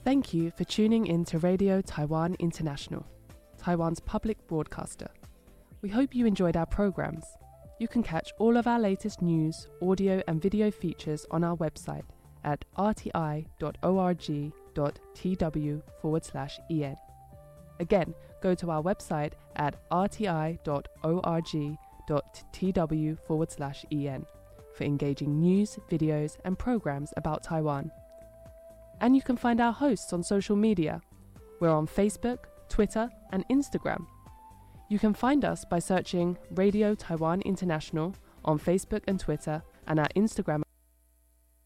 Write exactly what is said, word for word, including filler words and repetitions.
Thank you for tuning in to Radio Taiwan International, Taiwan's public broadcaster. We hope you enjoyed our programs. You can catch all of our latest news, audio and video features on our website at rti.org.tw forward slash en. Again, go to our website at rti.org.tw forward slash en for engaging news, videos and programs about Taiwan. And you can find our hosts on social media. We're on Facebook, Twitter and Instagram. You can find us by searching Radio Taiwan International on Facebook and Twitter, and our Instagram